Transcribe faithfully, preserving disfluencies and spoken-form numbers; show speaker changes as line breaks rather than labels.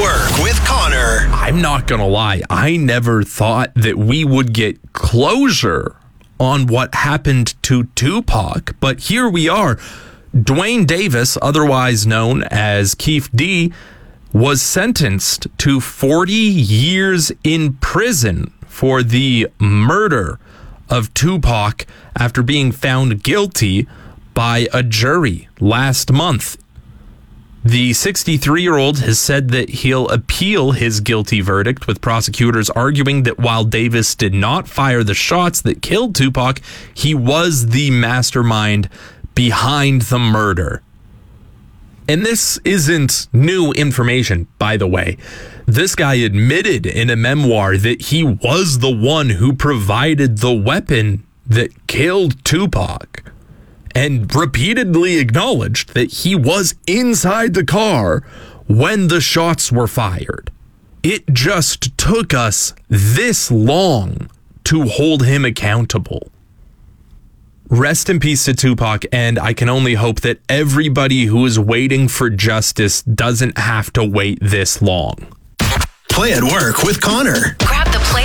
Work with Connor.
I'm not going to lie. I never thought that we would get closure on what happened to Tupac, but here we are. Duane Davis, otherwise known as Keefe D, was sentenced to forty years in prison for the murder of Tupac after being found guilty by a jury last month. The sixty-three-year-old has said that he'll appeal his guilty verdict, with prosecutors arguing that while Davis did not fire the shots that killed Tupac, he was the mastermind behind the murder. And this isn't new information, by the way. This guy admitted in a memoir that he was the one who provided the weapon that killed Tupac, and repeatedly acknowledged that he was inside the car when the shots were fired. It just took us this long to hold him accountable. Rest in peace to Tupac, and I can only hope that everybody who is waiting for justice doesn't have to wait this long.
Play at Work with Connor.